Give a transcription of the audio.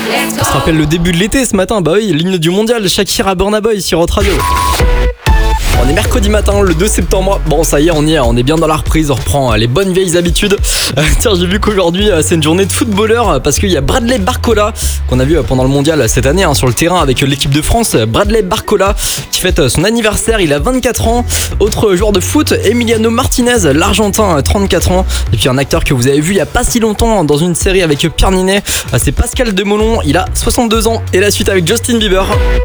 Let's go. On se rappelle le début de l'été ce matin, bah oui, l'hymne du mondial, Shakira Burna Boy sur Hot Radio. On est mercredi matin, le 2 septembre. Bon, ça y est, on est bien dans la reprise, on reprend les bonnes vieilles habitudes. Tiens, j'ai vu qu'aujourd'hui, c'est une journée de footballeur parce qu'il y a Bradley Barcola, qu'on a vu pendant le mondial cette année sur le terrain avec l'équipe de France. Bradley Barcola qui fête son anniversaire, il a 24 ans. Autre joueur de foot, Emiliano Martinez, l'Argentin, 34 ans. Et puis un acteur que vous avez vu il y a pas si longtemps dans une série avec Pierre Ninet, c'est Pascal Demolon, il a 62 ans. Et la suite avec Justin Bieber.